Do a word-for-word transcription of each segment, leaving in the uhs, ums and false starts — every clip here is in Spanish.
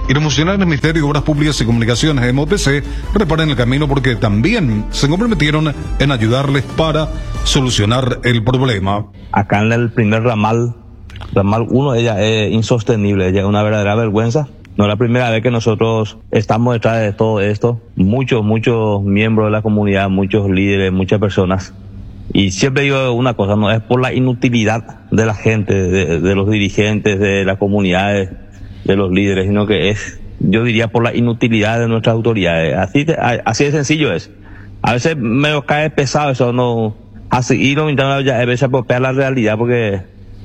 Y los funcionarios del Ministerio de Obras Públicas y Comunicaciones, M O P C, reparan el camino porque también se comprometieron en ayudarles para solucionar el problema. Acá en el primer ramal, ramal uno, ella es insostenible, ella es una verdadera vergüenza. No es la primera vez que nosotros estamos detrás de todo esto. Muchos, muchos miembros de la comunidad, muchos líderes, muchas personas. Y siempre digo una cosa, no es por la inutilidad de la gente, de, de los dirigentes, de las comunidades, de los líderes, sino que es, yo diría, por la inutilidad de nuestras autoridades. Así, de, así de sencillo es. A veces me cae pesado eso, no, así, y no intentando ya a veces apropiar la realidad, porque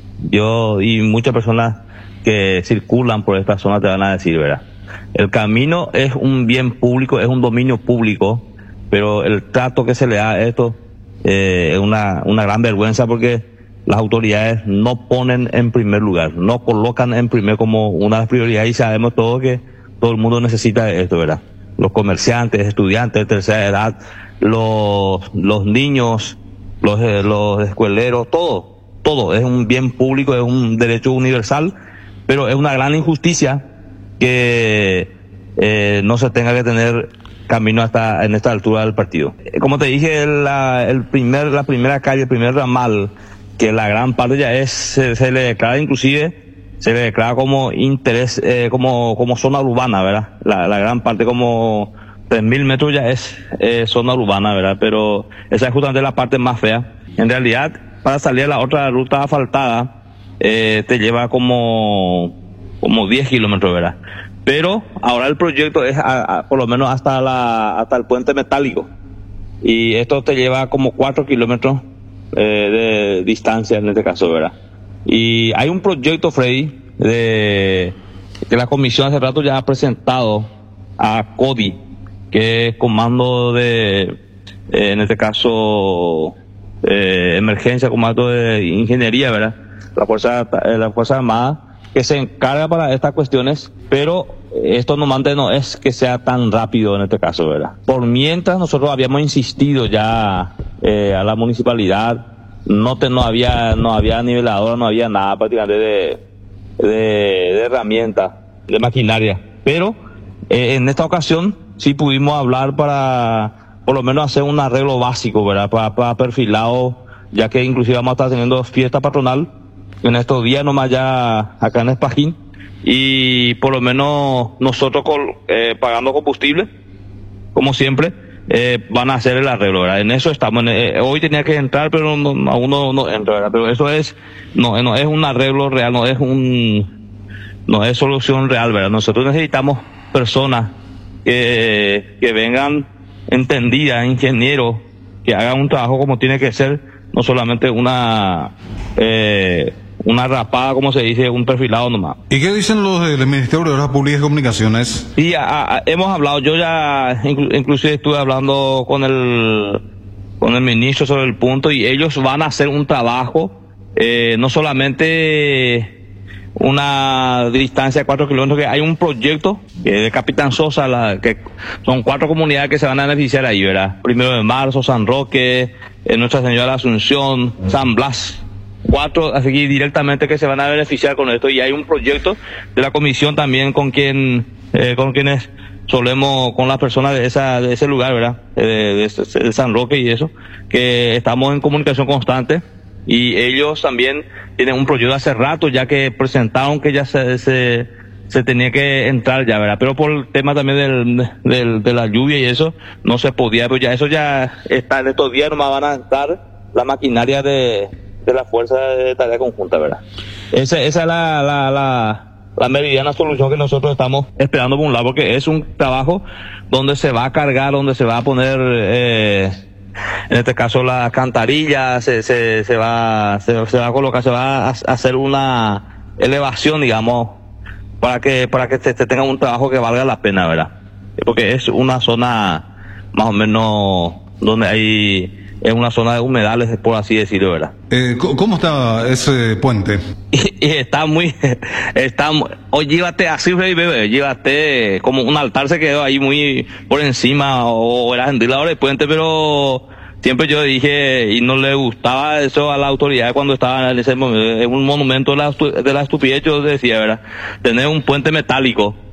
yo y muchas personas que circulan por esta zona te van a decir, ¿verdad? El camino es un bien público, es un dominio público, pero el trato que se le da a esto eh, es una, una gran vergüenza, porque las autoridades no ponen en primer lugar, no colocan en primer como una de las prioridades, y sabemos todos que todo el mundo necesita esto, ¿verdad? Los comerciantes, estudiantes de tercera edad, los, los niños, los, los escueleros, todo, todo es un bien público, es un derecho universal. Pero es una gran injusticia que eh, no se tenga que tener camino hasta en esta altura del partido. Como te dije, la, el primer, la primera calle, el primer ramal, que la gran parte ya es, se, se le declara inclusive, se le declara como interés, eh, como, como zona urbana, ¿verdad? La, la gran parte, como tres mil metros ya es eh, zona urbana, ¿verdad? Pero esa es justamente la parte más fea. En realidad, para salir a la otra ruta asfaltada, Eh, te lleva como como diez kilómetros, ¿verdad? Pero ahora el proyecto es a, a, por lo menos hasta la hasta el puente metálico, y esto te lleva como cuatro kilómetros eh, de distancia en este caso, ¿verdad? Y hay un proyecto, Freddy, de que la comisión hace rato ya ha presentado a CODI, que es Comando de eh, en este caso eh, Emergencia, Comando de Ingeniería, ¿verdad? La Fuerza, la Fuerza Armada, que se encarga para estas cuestiones, pero esto no manda, no es que sea tan rápido en este caso, ¿verdad? Por mientras nosotros habíamos insistido ya eh, a la municipalidad, no te, no había no había niveladora, no había nada prácticamente de, de, de herramientas, de maquinaria, pero eh, en esta ocasión sí pudimos hablar para por lo menos hacer un arreglo básico, ¿verdad? Para, para perfilado, ya que inclusive vamos a estar teniendo fiesta patronal en estos días nomás ya acá en Espajín, y por lo menos nosotros con, eh, pagando combustible, como siempre, eh, van a hacer el arreglo, ¿verdad? En eso estamos, en, eh, hoy tenía que entrar, pero no, no, aún no, no entra, ¿verdad? Pero eso es, no, no es un arreglo real, no es un, no es solución real, ¿verdad? Nosotros necesitamos personas que, que vengan entendidas, ingenieros, que hagan un trabajo como tiene que ser, no solamente una, eh, una rapada, como se dice, un perfilado nomás. ¿Y qué dicen los del Ministerio de Obras Públicas y Comunicaciones? Sí, a, a, hemos hablado, yo ya inclu, inclusive estuve hablando con el con el ministro sobre el punto, y ellos van a hacer un trabajo, eh, no solamente una distancia de cuatro kilómetros, que hay un proyecto eh, de Capitán Sosa, la, que son cuatro comunidades que se van a beneficiar ahí, ¿verdad? Primero de Marzo, San Roque, eh, Nuestra Señora de la Asunción, San Blas. Cuatro, así que directamente que se van a beneficiar con esto, y hay un proyecto de la comisión también con quien, eh, con quienes solemos, con las personas de esa, de ese lugar, ¿verdad? De, de, de San Roque y eso, que estamos en comunicación constante, y ellos también tienen un proyecto hace rato ya que presentaron que ya se, se, se tenía que entrar ya, ¿verdad? Pero por el tema también del, del, de la lluvia y eso, no se podía, pero ya eso ya está, en estos días nomás van a estar la maquinaria de de la Fuerza de Tarea Conjunta, ¿verdad? Esa, esa es la, la, la, la meridiana solución que nosotros estamos esperando por un lado, porque es un trabajo donde se va a cargar, donde se va a poner, eh, en este caso la cantarilla, se, se, se va, se, se va a colocar, se va a hacer una elevación, digamos, para que, para que se, se tenga un trabajo que valga la pena, ¿verdad? Porque es una zona más o menos donde hay, es una zona de humedales, por así decirlo, ¿verdad? Eh, ¿Cómo está ese puente? Y, y está muy, está, hoy llévate así, bebé, llévate como un altar, se quedó ahí muy por encima, o, o era ventilador del puente, pero siempre yo dije, y no le gustaba eso a la autoridad cuando estaba en ese momento, en un monumento de la, de la estupidez, yo decía, ¿verdad? Tener un puente metálico